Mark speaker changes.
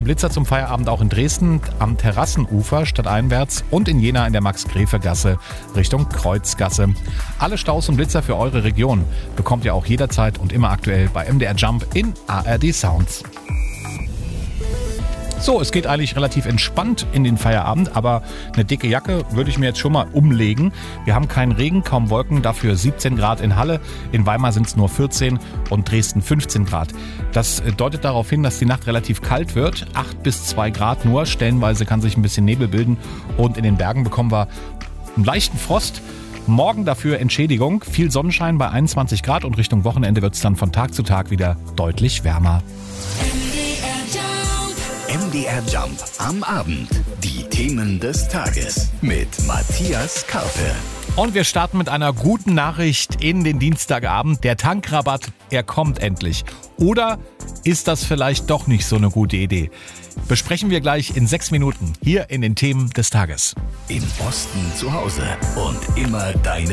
Speaker 1: Blitzer zum Feierabend auch in Dresden am Terrassenufer stadteinwärts und in Jena in der Max-Grefe-Gasse Richtung Kreuzgasse. Alle Staus und Blitzer für eure Region bekommt ihr auch jederzeit und immer aktuell bei MDR Jump in ARD Sounds. So, es geht eigentlich relativ entspannt in den Feierabend, aber eine dicke Jacke würde ich mir jetzt schon mal umlegen. Wir haben keinen Regen, kaum Wolken, dafür 17 Grad in Halle. In Weimar sind es nur 14 und Dresden 15 Grad. Das deutet darauf hin, dass die Nacht relativ kalt wird. 8 bis 2 Grad nur, stellenweise kann sich ein bisschen Nebel bilden und in den Bergen bekommen wir einen leichten Frost. Morgen dafür Entschädigung, viel Sonnenschein bei 21 Grad und Richtung Wochenende wird es dann von Tag zu Tag wieder deutlich wärmer.
Speaker 2: MDR Jump am Abend. Die Themen des Tages mit Matthias Karpe.
Speaker 1: Und wir starten mit einer guten Nachricht in den Dienstagabend. Der Tankrabatt, er kommt endlich. Oder ist das vielleicht doch nicht so eine gute Idee? Besprechen wir gleich in 6 Minuten hier in den Themen des Tages.
Speaker 2: Im Osten zu Hause und immer deine